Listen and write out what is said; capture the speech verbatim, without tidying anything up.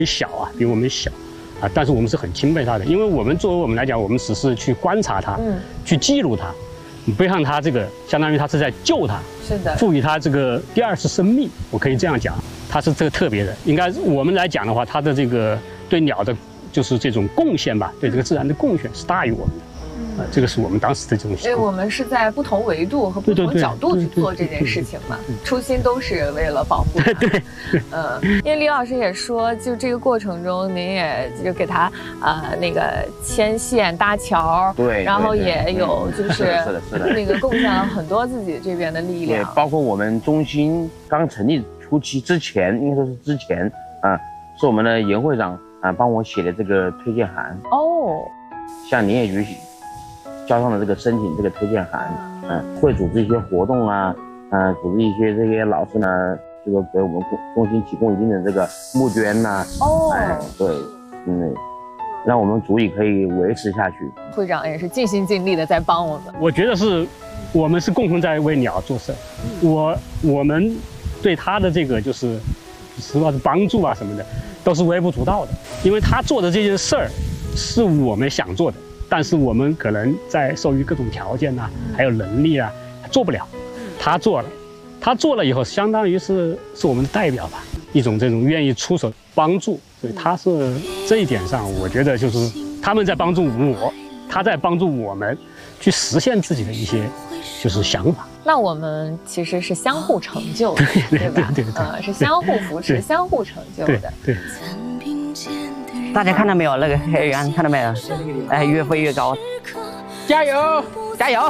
小啊，比我们小啊，但是我们是很钦佩他的，因为我们作为我们来讲，我们只是去观察他，嗯，去记录他，不让他这个相当于他是在救他， 是的， 赋予他这个第二次生命，我可以这样讲，他是这个特别的。应该我们来讲的话，他的这个对鸟的，就是这种贡献吧，对这个自然的贡献是大于我们的。啊，这个是我们当时的这种想法。 所以我们是在不同维度和不同角度去做这件事情嘛，初心都是为了保护它。 对， 嗯，因为李老师也说，就这个过程中，您也就给他呃那个牵线搭桥， 对， 然后也有就是是的，是的， 那个贡献了很多自己这边的力量。 对，包括我们中心刚成立初期之前，应该说是之前啊，是我们的严会长啊帮我写的这个推荐函哦，向林业局交上了这个申请这个推荐函，嗯，会组织一些活动啊，嗯，组织一些这些老师呢，这个给我们中心提供一定的这个募捐呐，哦，哎，对，嗯，让我们足以可以维持下去。 会长也是尽心尽力的在帮我们。 我觉得是，我们是共同在为鸟做事，我我们对他的这个就是实话是帮助啊什么的，都是微不足道的，因为他做的这件事儿是我们想做的。但是我们可能在受于各种条件呐、啊，还有能力啊，做不了。他做了，他做了以后，相当于是是我们的代表吧，一种这种愿意出手帮助。所以他是这一点上，我觉得就是他们在帮助我，他在帮助我们去实现自己的一些就是想法。 那我们其实是相互成就的，对, 对吧？ 对对对， 呃，是相互扶持、相互成就的。 对。对大家看到没有？那个黑人看到没有？哎，越飞越高， 加油， 加油！